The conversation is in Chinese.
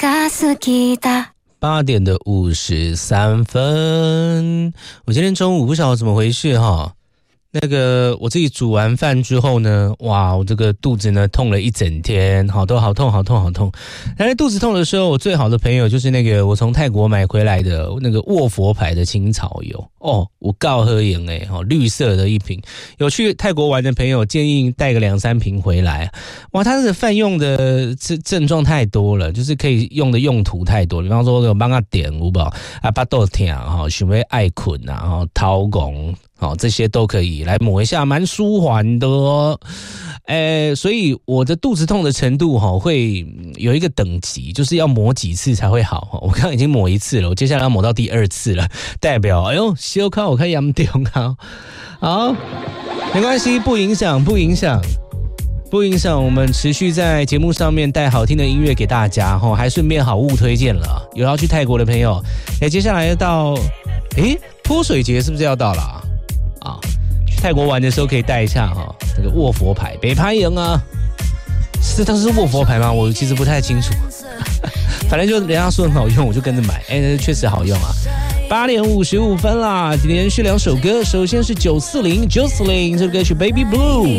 8点的53分，我今天中午不晓得怎么回事哈。那个我自己煮完饭之后呢，哇，我这个肚子呢痛了一整天，好痛。但是肚子痛的时候，我最好的朋友就是那个我从泰国买回来的那个卧佛牌的青草油哦，我告喝饮绿色的一瓶。有去泰国玩的朋友建议带个2-3瓶回来。哇，它这个泛用的症状太多了，就是可以用的用途太多了。比方说帮他点有没有啊，巴肚痛哈，想要爱困啊，头晕。这些都可以来抹一下，蛮舒缓的哦。所以我的肚子痛的程度会有一个等级，就是要抹几次才会好。我刚刚已经抹1次了，我接下来要抹到第2次了，代表小可我看严重啊。好，没关系，不影响，我们持续在节目上面带好听的音乐给大家，还顺便好物推荐了。有要去泰国的朋友，接下来要到泼水节是不是要到了啊？去泰国玩的时候可以带一下那个卧佛牌，北派营啊，它是卧佛牌吗？我其实不太清楚，反正就人家说很好用，我就跟着买，确实好用啊。8点55分啦，连续2首歌，首先是940这首歌曲 Baby Blue。